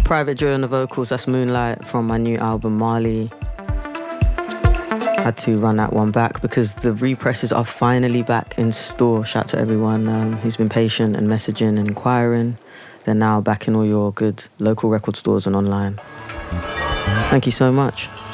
Private Joy on the vocals, that's Moonlight from my new album Marley. Had to run that one back because the represses are finally back in store. Shout out to everyone who's been patient and messaging and inquiring. They're now back in all your good local record stores and online. Thank you so much.